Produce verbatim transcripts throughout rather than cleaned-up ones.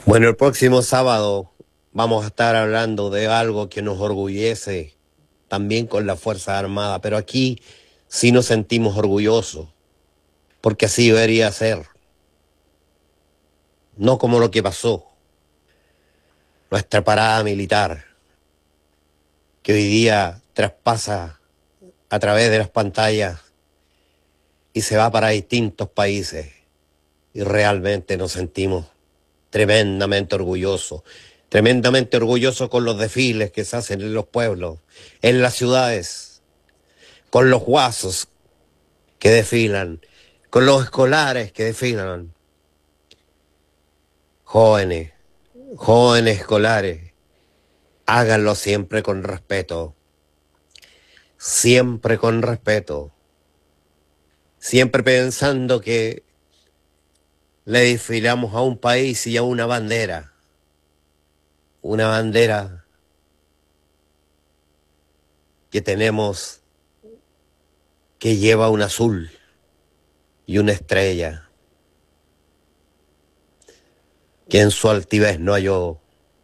Bueno, el próximo sábado vamos a estar hablando de algo que nos orgullece también con la Fuerza Armada, pero aquí sí nos sentimos orgullosos, porque así debería ser, no como lo que pasó, nuestra parada militar, que hoy día traspasa a través de las pantallas y se va para distintos países, y realmente nos sentimos tremendamente orgullosos, tremendamente orgullosos con los desfiles que se hacen en los pueblos, en las ciudades, con los guasos que desfilan, con los escolares que desfilan. Jóvenes, jóvenes escolares, háganlo siempre con respeto, siempre con respeto, siempre pensando que le desfilamos a un país y a una bandera, una bandera que tenemos que lleva un azul y una estrella, que en su altivez no halló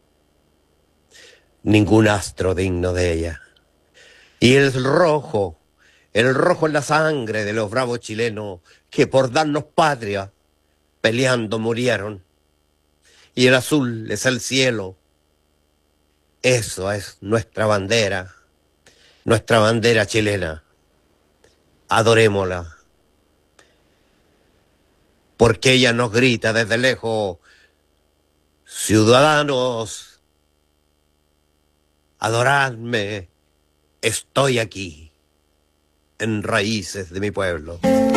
ningún astro digno de ella. Y el rojo, el rojo es la sangre de los bravos chilenos que por darnos patria, peleando murieron. Y el azul es el cielo. Eso es nuestra bandera, nuestra bandera chilena. Adorémosla, porque ella nos grita desde lejos: ciudadanos, adoradme, estoy aquí, en raíces de mi pueblo.